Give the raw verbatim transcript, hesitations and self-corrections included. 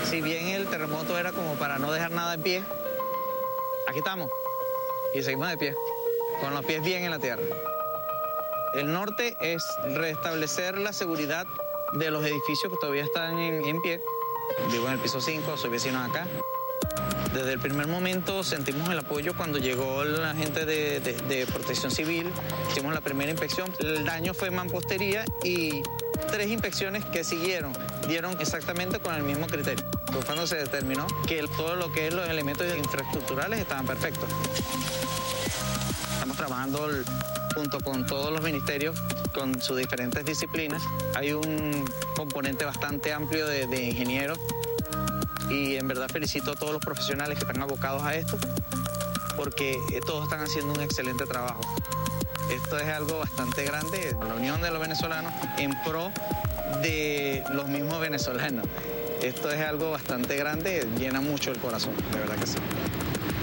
Si bien el terremoto era como para no dejar nada en pie, aquí estamos y seguimos de pie, con los pies bien en la tierra. El norte es restablecer la seguridad de los edificios que todavía están en, en pie. Vivo en el piso cinco, soy vecino de acá. Desde el primer momento sentimos el apoyo cuando llegó la gente de, de, de Protección Civil. Hicimos la primera inspección. El daño fue mampostería y tres inspecciones que siguieron dieron exactamente con el mismo criterio. Fue cuando se determinó que el, todo lo que es los elementos infraestructurales estaban perfectos. Estamos trabajando el, junto con todos los ministerios, con sus diferentes disciplinas. Hay un componente bastante amplio de, de ingenieros y en verdad felicito a todos los profesionales que están abocados a esto porque todos están haciendo un excelente trabajo. Esto es algo bastante grande, la unión de los venezolanos en pro de los mismos venezolanos. Esto es algo bastante grande, llena mucho el corazón, de verdad que sí.